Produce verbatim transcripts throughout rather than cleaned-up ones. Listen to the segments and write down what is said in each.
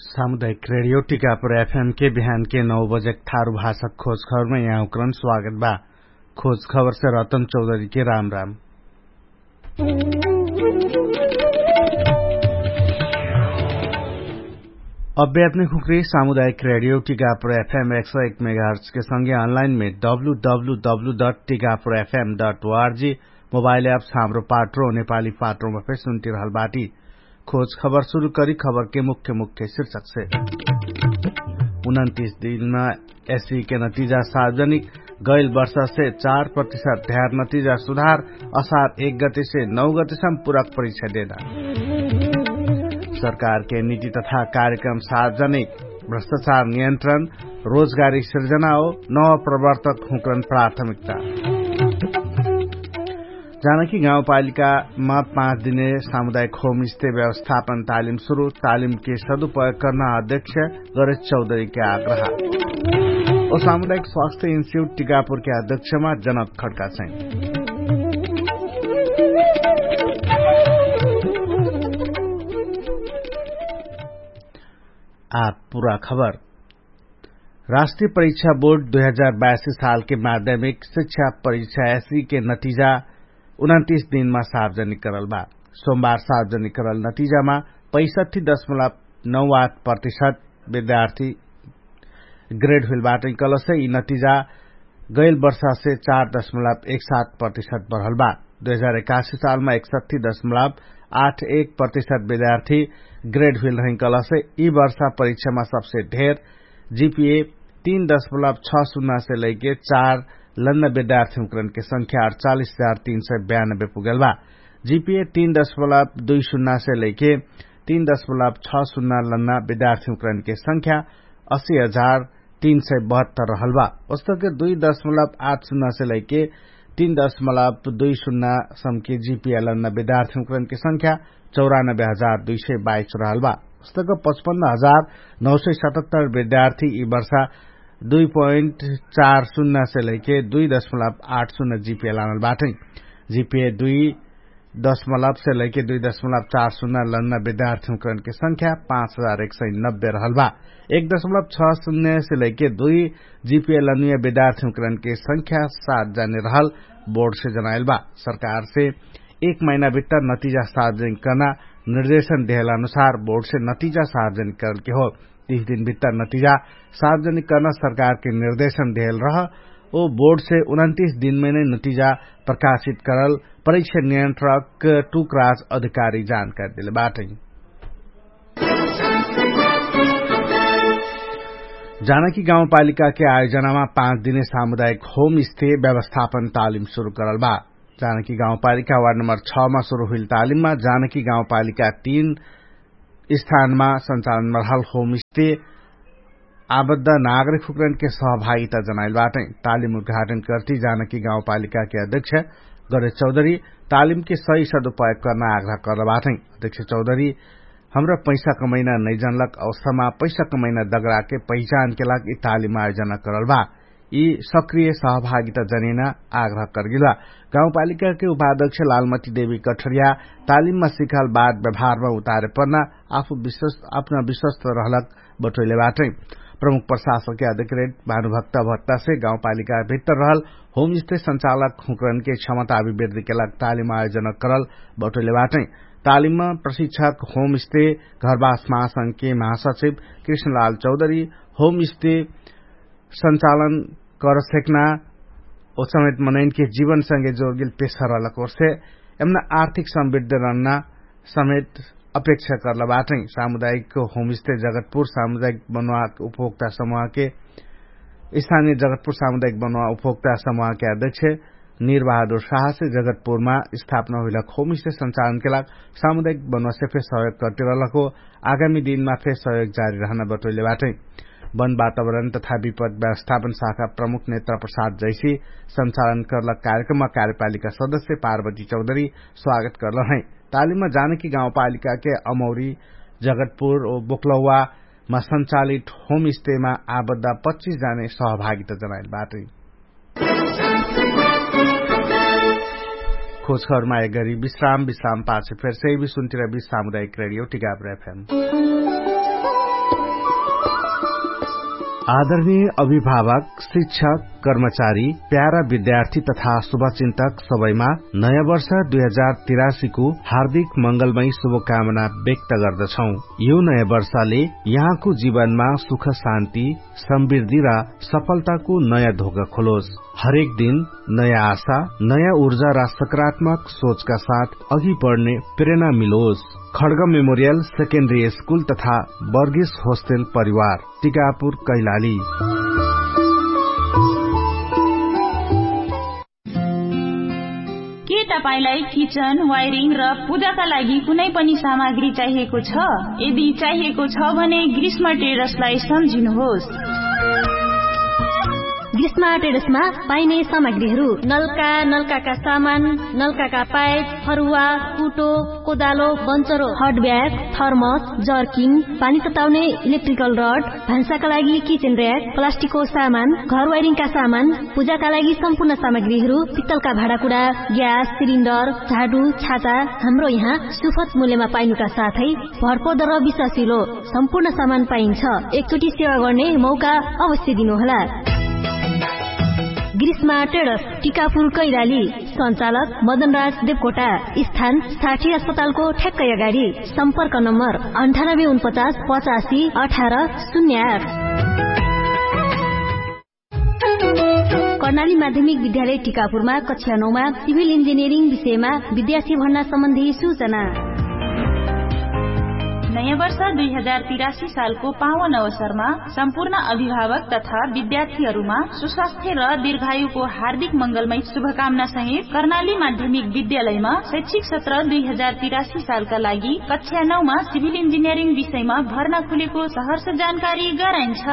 सामुदायिक radio Tikapur FM के बिहान के नौ बजे थारू भाषक खोज खबर में यहाँ उकरण स्वागत बा। खोज खबर से रतन चौधरी के राम राम। अव्य अपने खुकरी सामुदायिक रेडियो टीकापुर एफएम एक सौ एक मेगाहर्ट्ज के संगे ऑनलाइन में डब्लू डब्लू डब्लू डट टीकापुर एफएम डट ओआरजी मोबाइल एप्स हाम्रो पात्रो नेपाली पात्रो में फिर सुनती रहल बाटी। खोज खबर शुरू करी खबर के मुख्य मुख्य शीर्षक से। उनतीस दिन में एसई के नतीजा सार्वजनिक, गैल वर्ष से चार प्रतिशत ढेर नतीजा सुधार, असार एक गते से नौ गतेसम्म पूरक परीक्षा देना। सरकार के नीति तथा कार्यक्रम सार्वजनिक, भ्रष्टाचार नियन्त्रण, रोजगारी सृजना हो नव प्रवर्तक हुकरन प्राथमिकता। जानकी गाउँपालिकामा पाँच दिने सामुदायिक होम स्टे व्यवस्थापन तालिम शुरू, तालिम के सदुपयोग गर्न अध्यक्ष गणेश चौधरी के आग्रह। और सामुदायिक स्वास्थ्य इंस्टीट्यूट टीकापुर के अध्यक्षमा जनक खड्का सिंह। आप पूरा खबर। राष्ट्रीय परीक्षा बोर्ड दो हजार बयासी साल के माध्यमिक शिक्षा परीक्षा एसई के नतीजा उनतीस दिन में सार्वजनिक करल बा। सोमवार सार्वजनिक करल नतीजा में पैंसठी दशमलव नौ आठ प्रतिशत विद्यार्थी ग्रेड हुलबाट निकल से यी नतीजा गैल वर्ष से चार दशमलव एक सात प्रतिशत बढ़ल बा। दो हजार इक्यासी साल में इकसठी दशमलव आठ एक प्रतिशत विद्यार्थी ग्रेड हुल निकल से यी वर्ष परीक्षा में सबसे ढेर जीपीए तीन दशमलव छह शून्य से लेके चार लन्न विद्यार्थी उकरण के संख्या अड़चालीस हजार तीन सौ बयानब्बे पुगल बा। जीपीए तीन दशमलव दुई शून्य से लेके तीन दशमलव छह शून्य लन्न विद्यार्थी उकरण के संख्या अस्सी हजार तीन सौ बहत्तर रहल बा। वस्तु के दुई दशमलव आठ शून्य से लेके तीन दशमलव दुई शून्य सम के जीपीए लन्न विद्यार्थी उकरण की संख्या चौरानब्बे हजार दुई सौ बाईस रहल बा। वस्तु के पचपन्न हजार नौ सौ सतहत्तर विद्यार्थी यी वर्ष दुई पोइन्ट चार शून्य से लेके दुई दशमलव आठ शून्य जीपीए लानल बाटे। जीपीए दुई दशमलव से लेके दुई दशमलव चार शून्य लन्न विद्यार्थी उकरण की संख्या पांच हजार एक सौ नब्बे रहल बा। एक दशमलव छह शून्य से लेके दुई जीपीए लन्नुय विद्यार्थी उकरण की संख्या सात जाने रहल बोर्ड से जनाइल बा। सरकार से एक महीना भीतर नतीजा सार्वजनिक करना निर्देशन दिहल अनुसार बोर्ड से नतीजा सार्वजनिक करल के हो। तीस दिन भीतर नतीजा सार्वजनिक करना सरकार के निर्देशन दिहल रह ओ बोर्ड से उनतीस दिन में ने नतीजा प्रकाशित करल परीक्षा नियंत्रक टुकराज अधिकारी जानकारी दिले बाटे। जानकी गाउँपालिका के आयोजना में पांच दिने सामुदायिक होम स्टे व्यवस्थापन तालिम शुरू करल बा। जानकी गाउँपालिका वार्ड नंबर छ में शुरू हुई तालिम में जानकी गाउँपालिका तीन स्थानमा संचालन में रहल होम स्टे आबद्ध नागरिक उकरण के सहभागिता जनाइल बाटे। तालिम उद्घाटन करती जानकी गाउँपालिका के अध्यक्ष गणेश चौधरी तालिम के सही सदुपयोग करना आग्रह कर बाटे। अध्यक्ष चौधरी हमरा पैसा कमैना नहीं जानलक अवस्था में पैसा कमैना दगड़ा के पहचान के लाग तालिम आयोजना करल बा। यी सक्रिय सहभागिता जनेना आग्रह करगिला। गाउँपालिका के उपाध्यक्ष लालमती देवी कठरिया तालिम में सिखल बाद व्यवहार में उतारे पर्ना आफू अपना विश्वस्त रहलक बटोले बाटे। प्रमुख प्रशासक के अधिकृत भानुभक्त भट्टा से गाउँपालिका भीतर रहल होम स्टे संचालक हुकरन के क्षमता अभिवृद्धि के लाग तालिम आयोजना करल बटोले बाटे। तालिम में प्रशिक्षक होम स्टे घरवास महासंघ के महासचिव कृष्णलाल चौधरी होम स्टे संचालन कर सेकना ओ समेत मनैन के जीवन संगे जोड़गिल पेशा रहलक ओर से एमना आर्थिक समृद्धि रहना समेत अपेक्षा करला बाटे। सामुदायिक होमस्टे जगतपुर सामुदायिक बनवा उपभोक्ता समूह के स्थानीय जगतपुर सामुदायिक बनवा उपभोक्ता समूह के अध्यक्ष नीर बहादुर शाह से जगतपुर में स्थापना हुईलक होमस्टे संचालन के लाग सामुदायिक बनवा से फिर सहयोग करते रहलक हो। आगामी दिन में फिर सहयोग जारी रहना बतौले बाटे। वन वातावरण तथा विपद व्यवस्थापन शाखा प्रमुख नेत्र प्रसाद जैसी संचालन करलक कार्यक्रम में कार्यपालिका सदस्य पार्वती चौधरी स्वागत करल है। तालिम में जानकी गाउँपालिका के अमौरी जगतपुर और बोकलौवा में संचालित होम स्टे में आबद्ध पच्चीस जाने सहभागिता जनाइल बाटे। खोज खबर में गरी विश्राम विश्राम पाछे फिर से भी सुनती रही सामुदायिक रेडियो टीकापुर एफएम। आदरणीय अभिभावक, शिक्षक, कर्मचारी, प्यारा विद्यार्थी तथा शुभचिन्तक सबैमा नयाँ वर्ष दुई हजार तिरासीको हार्दिक मंगलमय शुभकामना व्यक्त गर्दछौ। यो नयाँ वर्षले यहाँको जीवनमा सुख शान्ति, समृद्धि र सफलताको नयाँ ढोका खोलोस्। हरेक दिन नयाँ आशा, नयाँ ऊर्जा र सकारात्मक सोचका साथ अघि बढ्ने प्रेरणा मिलोस्। खड्ग मेमोरियल सेकेन्डरी स्कूल तथा बर्गिस होस्टेल परिवार, टिकापुर, कैलाली। के तपाईलाई किचन, वायरिङ र पूजाका लागि कुनै पनि सामग्री चाहिएको छ? यदि चाहिएको छ भने ग्रीष्मा ट्रेडर्सलाई सम्झिनुहोस्। ग्रीष्मा ट्रेडर्समा पाइने सामग्रीहरू: नलका, नलकाका सामान, नलकाका पाइप, फरुवा, कुटो, कोदालो, बन्चरो, हट ब्याग, थर्मस, जर्किन, पानी तताउने इलेक्ट्रिकल रड, भान्साका लागि किचन र्याक, प्लास्टिकको सामान, घर वायरिङका सामान, पूजाका लागि सम्पूर्ण सामग्रीहरू, पित्तलका भाँडाकुँडा, ग्यास सिलिन्डर, झाडु, छाता हाम्रो यहाँ सुपथ मूल्यमा पाइनुका साथै भरपर्दो र विश्वासिलो सम्पूर्ण सामान पाइन्छ। एकचोटि सेवा गर्ने मौका अवश्य दिनुहोला। ग्रीष्मा ट्रेडर्स, टिकापुर, कैलाली। सञ्चालक मदनराज देवकोटा। स्थान साठी अस्पतालको ठ्याक्कै अगाडि। सम्पर्क नम्बर अन्ठानब्बे उनपचास पचासी अठार शून्य आठ। कर्णाली माध्यमिक विद्यालय टिकापुरमा कक्षा नौमा सिभिल इन्जिनियरिङ विषयमा विद्यार्थी भर्ना सम्बन्धी सूचना। नयाँ वर्ष दुई हजार तिरासी सालको पावन अवसरमा सम्पूर्ण अभिभावक तथा विद्यार्थीहरूमा सुस्वास्थ्य र दीर्घायुको हार्दिक मंगलमय शुभकामना सहित कर्णाली माध्यमिक विद्यालयमा शैक्षिक सत्र दुई हजार तिरासी सालका लागि कक्षा नौमा सिभिल इन्जिनियरिङ विषयमा भर्ना खुलेको सहर्ष जानकारी गराइन्छ।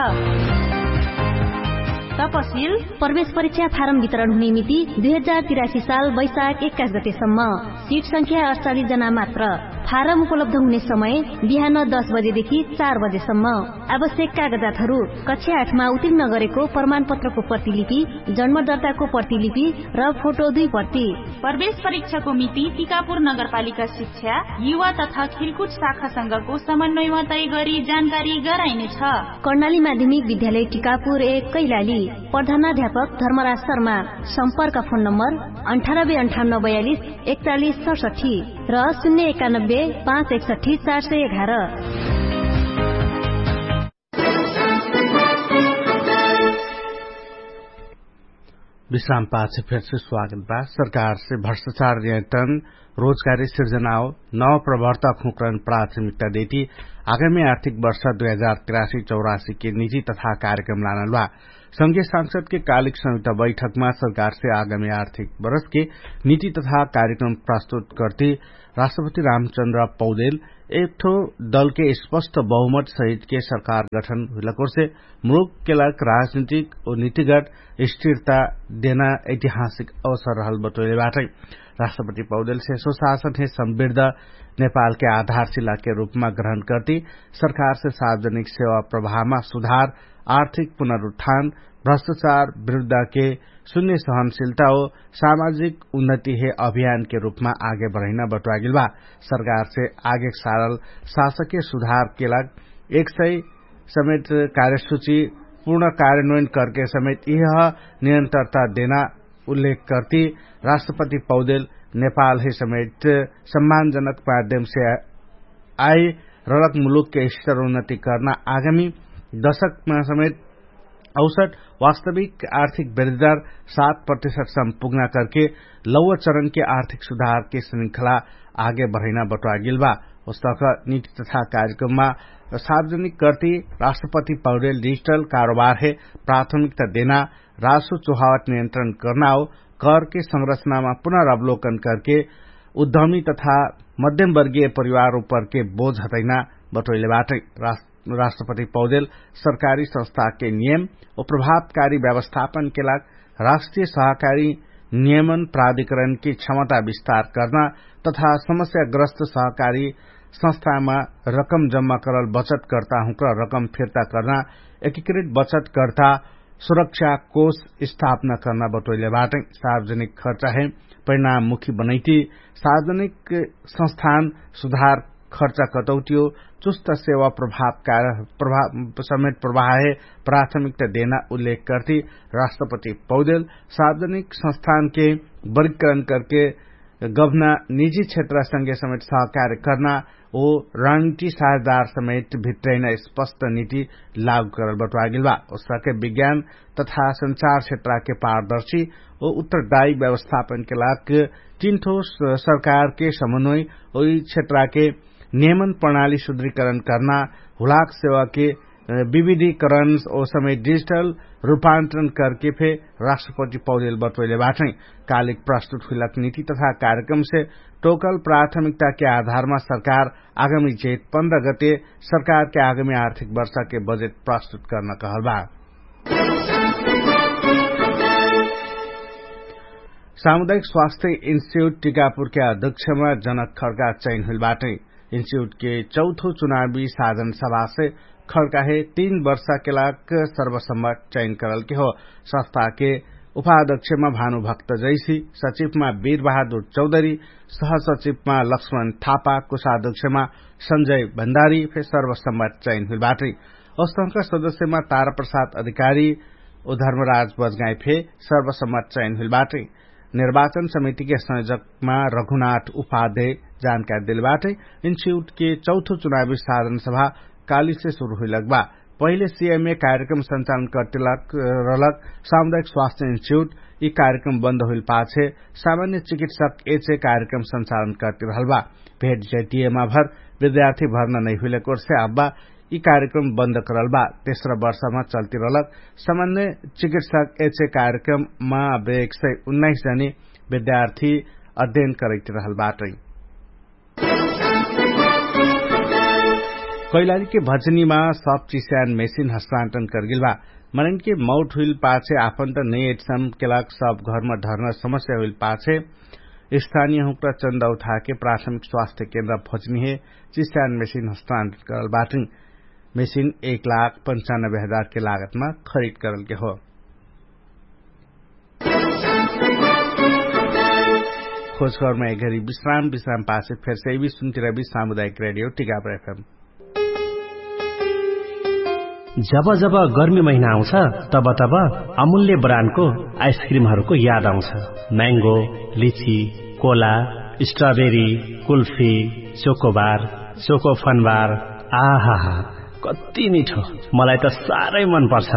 तपसिल: प्रवेश परीक्षा फारम वितरण हुने मिति दुई हजार तिरासी साल वैशाख एक्काइस गतेसम्म। सीट संख्या अडचालिस जना मात्र। फारम उपलब्ध हुने समय बिहान दस बजेदेखि चार बजेसम्म। आवश्यक कागजातहरू: कक्षा आठमा उत्तीर्ण गरेको प्रमाण पत्रको प्रतिलिपि, जन्म दर्ताको प्रतिलिपि र फोटो दुई प्रति। प्रवेश परीक्षाको मिति टिकापुर नगरपालिका शिक्षा, युवा तथा खेलकुद शाखा संघको समन्वयमा तय गरी जानकारी गराइनेछ। कर्णाली माध्यमिक विद्यालय टिकापुर एक, कैलाली। प्रधानाध्यापक धर्मराज शर्मा। सम्पर्क फोन नम्बर अन्ठानब्बे अन्ठाउन्न बयालिस एकचालिस सडसठी र शून्य एकानब्बे पाँच एकसठी चार सय एघार। विश्राम पाछे फिर से स्वागत बा। सरकार से भ्रष्टाचार नियंत्रण, रोजगारी सृजना हो नव प्रवर्तक हुकरन प्राथमिकता देती आगामी आर्थिक वर्ष दुई हजार तिरासी चौरासी के नीति तथा कार्यक्रम लाना बा। संघीय सांसद के कालिक संयुक्त बैठक में सरकार से आगामी आर्थिक वर्ष के नीति तथा कार्यक्रम प्रस्तुत करते राष्ट्रपति रामचंद्र पौडेल एक ठो दल के स्पष्ट बहुमत सहित के सरकार गठन हुलकोर से मुलुक के लायक राजनीतिक और नीतिगत स्थिरता देना ऐतिहासिक अवसर रहल बतौलेबाटै राष्ट्रपति पौडेल से सुशासन है समृद्ध नेपाल के आधारशिला के रूप में ग्रहण करती सरकार से सार्वजनिक सेवा प्रवाह में सुधार, आर्थिक पुनरुत्थान, भ्रष्टाचार विरूद्ध के शून्य सहनशीलता हो सामाजिक उन्नति है अभियान के रूप में आगे बढ़ना बटुआगिल बा। सरकार से आगे सारल शासकीय सुधार के लग एक सय समेत कार्यसूची पूर्ण कार्यान्वयन करके समेत यह निरंतरता देना उल्लेख करती राष्ट्रपति पौडेल नेपाल है समेत सम्मानजनक माध्यम से आए रलक मुलुक के स्तर उन्नति करना आगामी दशक में समेत औसत वास्तविक आर्थिक वृद्धि दर सात प्रतिशत सम पुग्ना करके लौह चरण के आर्थिक सुधार के श्रृंखला आगे बढ़ना बटुआगिल बा। पुस्तक नीति तथा कार्यक्रम में सार्वजनिक करती राष्ट्रपति पौडेल डिजिटल कारोबार है प्राथमिकता देना, राजस्व चुहावट नियंत्रण करना हो, कर के संरचना में पुनर्वलोकन करके उद्यमी तथा मध्यम वर्गीय परिवार ऊपर के बोझ हटाइना बटोइलेबाटै राष्ट्रपति पौडेल सरकारी संस्था के नियम और प्रभावकारी व्यवस्थापन के लाग राष्ट्रीय सहकारी नियमन प्राधिकरण की क्षमता विस्तार करना तथा समस्याग्रस्त सहकारी संस्थामा रकम जम्मा करल बचतकर्ता हुँका रकम फिर्ता करना, एकीकृत बचतकर्ता सुरक्षा कोष स्थापना करना बटोइलेबाटै सार्वजनिक खर्च है परिणाममुखी बनैती सार्वजनिक संस्थान सुधार खर्च कटौती चुस्त सेवा प्रभाव समेत प्रवाह प्राथमिकता देना उल्लेख करती राष्ट्रपति पौडेल सार्वजनिक संस्थान के वर्गीकरण करके गभना निजी क्षेत्र संगे समेत सहकार्य करना ओ रणनीति साझेदार समेत भित्रैना स्पष्ट नीति लागू करल बटवागिल बा। उसके विज्ञान तथा संचार क्षेत्र के पारदर्शी और उत्तरदायी व्यवस्थापन के लाग तीन ठोस सरकार के समन्वय और क्षेत्र के नियमन प्रणाली सुदृढ़ीकरण करना हुलाक सेवा के विविधीकरण और समेत डिजिटल रूपांतरण करके फे राष्ट्रपति पौडेल बतवैले बाटै कालिक प्रस्तुत हुलक नीति तथा कार्यक्रम से टोकल प्राथमिकता के आधार में सरकार आगामी जेठ पन्ध्र गते सरकार के आगामी आर्थिक वर्ष के बजेट प्रस्तुत गर्न कहल बा। सामुदायिक स्वास्थ्य इंस्टीट्यूट टीकापुर के अध्यक्ष में जनक खड्का चयन हुल बाटै इंस्टीट्यूट के चौथो चुनावी साधन सभा से खड़का है तीन वर्ष के लाग सर्वसम्मत चयन करल के हो। संस्था के उपाध्यक्ष में भानुभक्त जैसी, सचिव में वीर बहादुर चौधरी, सह सचिव में लक्ष्मण थापा, कोषाध्यक्ष में संजय भण्डारी फिर सर्वसम्मत चयन हुई बाटै। औसंघका सदस्य में तारा प्रसाद अधिकारी और धर्मराज बजगाई फे सर्वसम्मत चयन हुई बाटै। निर्वाचन समिति के संयोजक में रघुनाथ उपाध्याय जानकारी दिल बाटै इंस्टीट्यूट के चौथो चुनावी साधन सभा काली से शुरू हुई लगभा। पहले सीएमए कार्यक्रम संचालन करते रलक सामुदायिक स्वास्थ्य इंस्टीट्यूट यी कार्यक्रम बन्द हुई पाछे सामान्य चिकित्सक एचे कार्यक्रम संचालन करते रहलबा। भेट जेटीएमा भर विद्यार्थी भर्ना नहीं हुई कोर से अब्बा यी कार्यक्रम बन्द करलबा। तेस्रो वर्षमा चलती रहलक सामान्य चिकित्सक एचे कार्यक्रम में अब एक सय उन्नाइस जने विद्यार्थी अध्ययन करते रहल बाटै। कैलाली के भजनी में सब चिस्यान मेसिन हस्तांतरण करगिल बा। मरण के मौत हुई पाछे आफन्त नहीं एटसम के लाग सब घर में ढर्न समस्या हुई पाछे स्थानीय हुक्रा चंदा उठा के प्राथमिक स्वास्थ्य केन्द्र भजनी है चिस्यान मेसिन हस्तांतरण करल बाटै। मेसिन एक लाख पंचानब्बे हजार के लागत में खरीद करल के हो। खोजखबर में एक घड़ी विश्राम विश्राम पासे फिर से भी सुनती रही सामुदायिक रेडियो टीकापुर एफएम। जब जब गर्मी महिना आउँछ तब तब अमूल्य ब्रान्डको आइसक्रिमहरूको याद आउँछ। मैंगो, लिची, कोला, स्ट्रबेरी, कुल्फी, चोकोबार, चोको फनबार, आहा कति मिठो, मलाई त साह्रै मन पर्छ।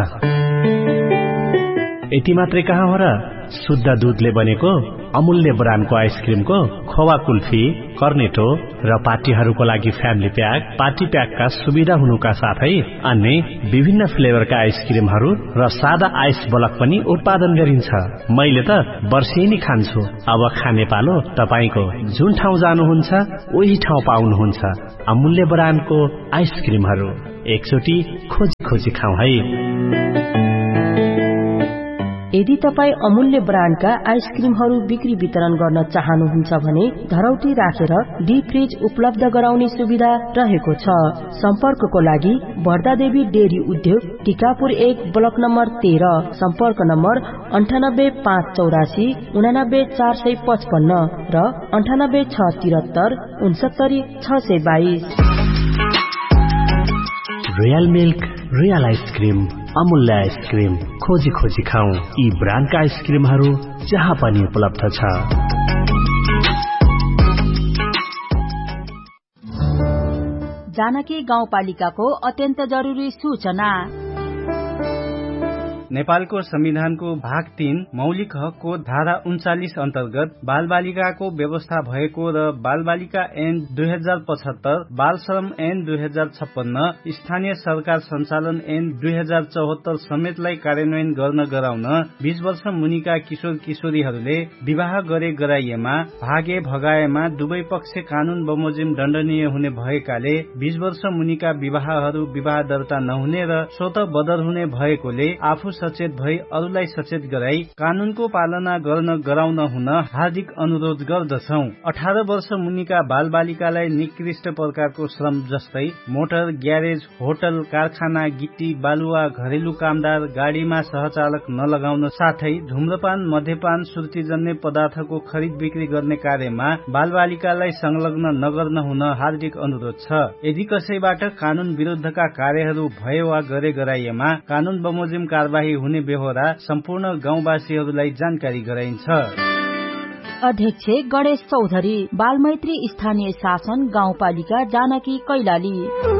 यति मात्रै कहाँ हो र, शुद्ध दूधले बनेको अमूल्य ब्रान्डको आइसक्रिमको खोवा कुल्फी, कर्नेटो र पार्टीहरूको लागि फ्यामिली प्याक, पार्टी प्याकका सुविधा हुनुका साथै अन्य विभिन्न फ्लेभरका आइसक्रिमहरू र सादा आइस ब्लक पनि उत्पादन गरिन्छ। मैले त वर्षेनी खान्छु। अब खाने पालो तपाईको। जुन ठाउँ जानुहुन्छ उही ठाउँ पाउनुहुन्छ अमूल्य ब्रान्डको आइसक्रिमहरू। एकचोटि खोजी खोजी खाऊ है। यदि तपाई अमूल्य ब्रान्डका आइसक्रिमहरू बिक्री वितरण गर्न चाहनुहुन्छ भने धरौटी राखेर डीप फ्रिज उपलब्ध गराउने सुविधा रहेको छ। सम्पर्कको लागि बर्दादेवी डेरी उद्योग टीकापुर एक ब्लक नम्बर तेह्र, सम्पर्क नम्बर अन्ठानब्बे पाँच चौरासी उनानब्बे चार सय पचपन्न र अन्ठानब्बे छ तिहत्तर उनसत्तरी छ सय बाइस। रोयल मिल्क, रोयल आइसक्रिम, अमूल्य आइसक्रिम, खोजी खोजी खाऊ। यी ब्रान्डका आइसक्रिमहरू जहाँ पनि उपलब्ध छ। जानकी गाउँपालिकाको अत्यन्त जरुरी सूचना। नेपालको संविधानको भाग तीन मौलिक हकको धारा उन्चालिस अन्तर्गत बाल बालिकाको व्यवस्था भएको र बाल बालिका ऐन दुई हजार पचहत्तर, बाल श्रम ऐन दुई हजार छप्पन्न, स्थानीय सरकार सञ्चालन ऐन दुई हजार चौहत्तर समेतलाई कार्यान्वयन गर्न गराउन बीस वर्ष मुनिका किशोर किशोरीहरूले विवाह गरे गराइएमा भागे भगाएमा दुवै पक्ष कानून बमोजिम दण्डनीय हुने भएकाले बीस वर्ष मुनिका विवाहहरू विवाह दर्ता नहुने र स्वतः बदर हुने भएकोले आफू सचेत भई अरूलाई सचेत गराई कानूनको पालना गर्न गराउन हुन हार्दिक अनुरोध गर्दछौ। अठार वर्ष मुनिका बाल बालिकालाई निकृष्ट प्रकारको श्रम जस्तै मोटर, ग्यारेज, होटल, कारखाना, गिट्टी, बालुवा, घरेलु कामदार, गाडीमा सहचालक नलगाउन साथै धूम्रपान, मध्यपान, सुर्तीजन्य पदार्थको खरिद बिक्री गर्ने कार्यमा बाल बालिकालाई संलग्न नगर्न हुन हार्दिक अनुरोध छ। यदि कसैबाट कानून विरुद्धका कार्यहरू भए वा गरे गराइएमा कानून बमोजिम कारबाही हुने बेहोरा सम्पूर्ण गाउँवासीहरूलाई जानकारी गराइन्छ। अध्यक्ष गणेश चौधरी, बालमैत्री स्थानीय शासन गाउँपालिका जानकी कैलाली।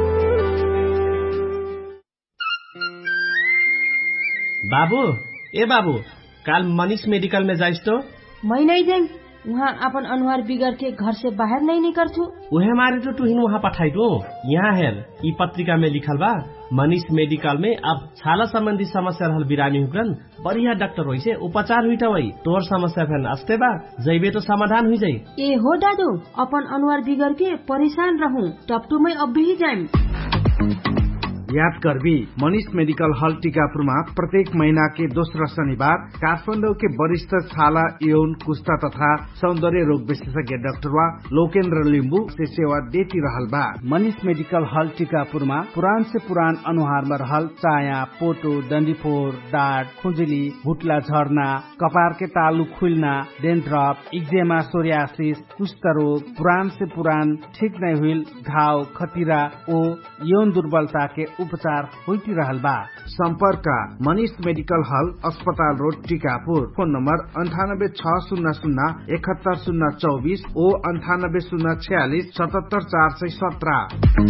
बाबू ए बाबू काल मनीष मेडिकल में जाइस तो? मैं नहीं जाऊँ, वहाँ अपन अनुहार बिगड़ के घर से बाहर नहीं निकल छू। उहे मारे तो तुहिन वहाँ पठाई दो। यहाँ हेर ई पत्रिका में लिखल बा मनीष मेडिकल में अब छाला संबंधी समस्या रहल बिरामी हुकन बढ़िया डॉक्टर होई से उपचार हुई वही तोर समस्या फेन अस्ते बा जैबे तो समाधान हुई जाई। ए हो दादू, अपन अनुहार बिगड़ के परेशान रहूं टपटू में अब भी जाए। याद करबी मनीष मेडिकल हॉल टीकापुरमा प्रत्येक महीना के दोस्रो शनिबार काठमाडौँ के वरिष्ठ छाला, यौन, कुष्ठा तथा सौंदर्य रोग विशेषज्ञ डाक्टर वा लोकेन्द्र लिम्बू से सेवा देती रहल बा। मनीष मेडिकल हॉल टीकापुरमा पुरान से पुरान अनुहार में रहल चाया, पोटो, डंडीफोर, डाँट, खुजुली, भुटला झर्ना, कपार के तालु खुलना, डेन्ड्रफ, इक्जेमा, सोरियासिस, कुष्ठ रोग, पुरान से पुरान ठीक नहीं हुई घाव, खतिरा ओ यौन दुर्बलता के उपचार होती रहल बा। संपर्क मनीष मेडिकल हॉल, अस्पताल रोड, टीकापुर। फोन नंबर अंठानब्बे छ शून्य शून्य इकहत्तर शून्य चौबीस ओ अंठानब्बे शून्य छियालीस सतहत्तर चार सौ सत्रह।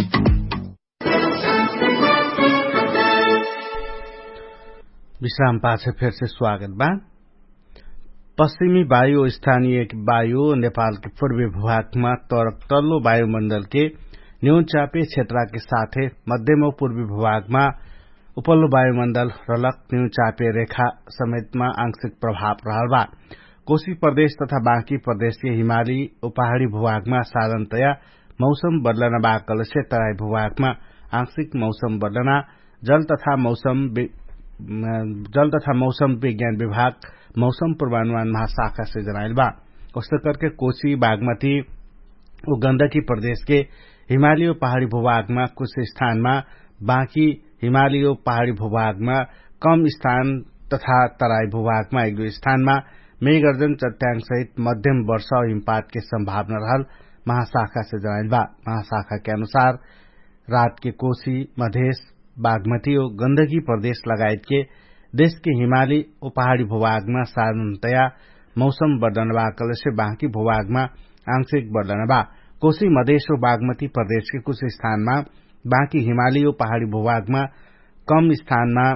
विश्राम पाछे फिर से स्वागत बा। पश्चिमी वायु स्थानीय वायु नेपाल के पूर्वी भूभागमा तरफ तल्लो वायुमण्डल के न्यून चापे क्षेत्र के साथ मध्यम और पूर्वी भूभागमा उपल्लो वायुमण्डल रलक न्यून चापे रेखा समेतमा आंशिक प्रभाव रहल बा। कोशी प्रदेश तथा बाँकी प्रदेश के हिमाली और पहाड़ी भूभागमा साधारणतया मौसम बदलना बाकल से तराई भूभागमा आंशिक मौसम बदलना जल तथा मौसम जल तथा मौसम विज्ञान विभाग मौसम पूर्वानुमान महाशाखा से जनाइल बा। कस्तो करके कोशी, बागमती और गण्डकी प्रदेश के हिमाली और पहाड़ी भूभागमा कुछ स्थानमा, बाँकी हिमाली और पहाड़ी भूभागमा कम स्थान तथा तराई भूभागमा एक दो स्थानमा मेघगर्जन, चट्याङ सहित मध्यम वर्षा और हिमपात के संभावना रहल महाशाखा से जनाइल बा। महाशाखा के अनुसार रात के कोशी, मधेश, बागमती और गण्डकी प्रदेश लगायत के देश के हिमाली और पहाड़ी भूभागमा साधारणतया मौसम बदलना कल से बाँकी भूभागमा आंशिक बदलना बा। कोशी, मधेश और बागमती प्रदेश के कुछ स्थानमा, बाँकी हिमाली और पहाड़ी भूभागमा कम स्थानमा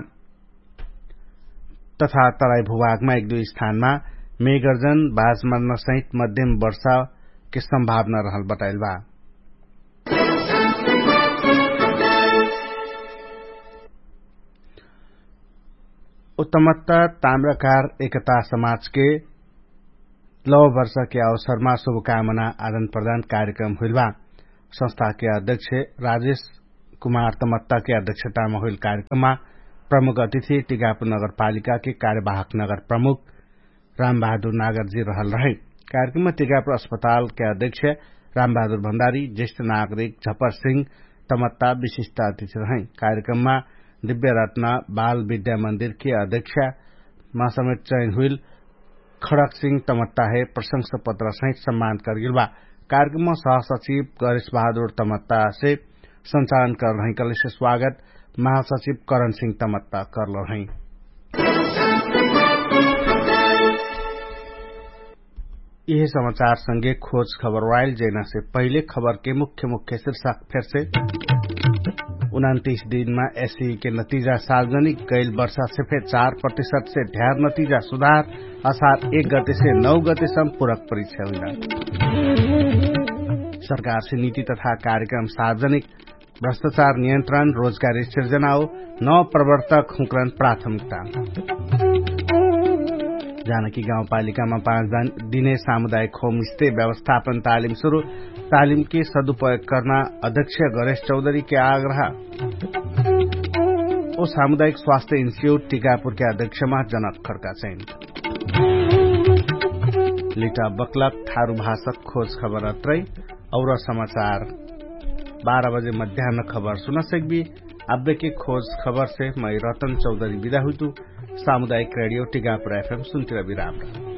तथा तराई भूभागमा एक दो स्थानमा मेघगर्जन, बाज मर्न सहित मध्यम वर्षा के संभावना रहल बताइल बा। उत्तमत्ता ताम्रकार एकता समाज के लौ वर्ष के अवसर में शुभकामना आदान प्रदान कार्यक्रम हुई बा। संस्था के अध्यक्ष राजेश कुमार तमत्ता के अध्यक्षता में हुई कार्यक्रम में प्रमुख अतिथि टीकापुर नगरपालिका के कार्यवाहक नगर प्रमुख राम बहादुर नागर जी रहल रहे। कार्यक्रम में टीकापुर अस्पताल के अध्यक्ष राम बहादुर भण्डारी, ज्येष्ठ नागरिक झपर सिंह तमत्ता विशिष्ट अतिथि रहे। कार्यक्रम में दिव्य रत्न बाल विद्या मंदिर के अध्यक्ष समेत चयन हुई खड़क सिंह तमत्ता है प्रशंसा पत्र सहित सम्मान कर बा। कार्यक्रम में सहसचिव गणेश बहादुर तमत्ता से संचालन कर रहे कल से स्वागत महासचिव करण सिंह तमत्ता कर रहे। यह समाचार संगे खोज खबर वाइल जेना से पहले खबर के मुख्य मुख्य शीर्षक फिर से। उनतीस दिन में एसई के नतीजा सार्वजनिक गैल वर्षा से फिर चार प्रतिशत से ढेर नतीजा सुधार। असार एक गते से नौ गते सम्म पूरक परीक्षा हुई। सरकार से नीति तथा कार्यक्रम सार्वजनिक भ्रष्टाचार नियंत्रण रोजगारी सृजना हो नव प्रवर्तक हुक्रन प्राथमिकता। जानकी गाउँपालिका में पांच दिने सामुदायिक होम स्टे व्यवस्थापन तालिम शुरू। तालिम के सदुपयोग करना अध्यक्ष गणेश चौधरी के आग्रह। ओ सामुदायिक स्वास्थ्य इन्स्टिच्यूट टीकापुर के अध्यक्षमा जनक खड्का चाहिँ लिटा बकलक थारू भाषक खोज खबर अत्रै और समाचार बारह बजे मध्याह्न खबर सुन सकबी। अब के खोज खबर से मैं रतन चौधरी विदा हुई। सामुदायिक रेडियो टीकापुर एफएम सुनतिर विराम।